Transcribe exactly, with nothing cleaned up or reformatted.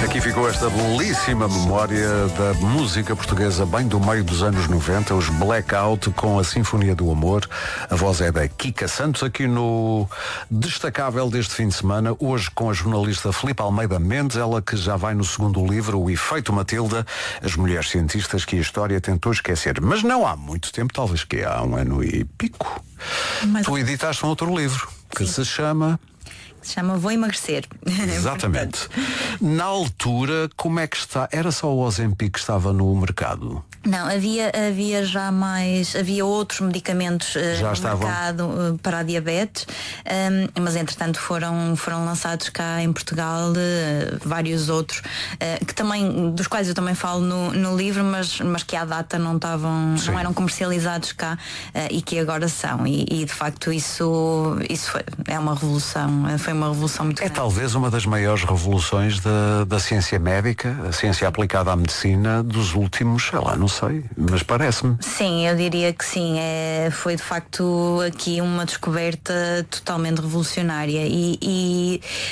Aqui ficou esta belíssima memória da música portuguesa bem do meio dos anos noventa, os Blackout com a Sinfonia do Amor. A voz é da Kika Santos, aqui no destacável deste fim de semana, hoje com a jornalista Filipe Almeida Mendes, ela que já vai no segundo livro, O Efeito Matilda, as mulheres cientistas que a história tentou esquecer. Mas não há muito tempo, talvez que há um ano e pico, Mas... tu editaste um outro livro que Sim. se chama... Se chama Vou Emagrecer. Exatamente. Na altura, como é que está? Era só o Ozempic que estava no mercado? Não, havia, havia já mais, havia outros medicamentos uh, já no estavam. mercado uh, para a diabetes, um, mas entretanto foram, foram lançados cá em Portugal uh, vários outros, uh, que também, dos quais eu também falo no, no livro, mas, mas que à data não estavam, não eram comercializados cá uh, e que agora são. E, e de facto isso, isso foi, é uma revolução, foi uma revolução muito É grande. Talvez uma das maiores revoluções da, da ciência médica, a ciência aplicada à medicina dos últimos, sei lá, não sei, mas parece-me. Sim, eu diria que sim. É, foi de facto aqui uma descoberta totalmente revolucionária e, e